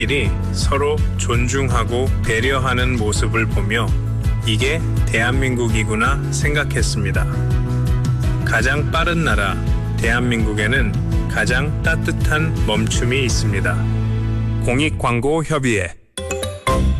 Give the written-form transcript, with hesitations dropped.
일이 서로 존중하고 배려하는 모습을 보며 이게 대한민국이구나 생각했습니다. 가장 빠른 나라 대한민국에는 가장 따뜻한 멈춤이 있습니다. 공익광고협의회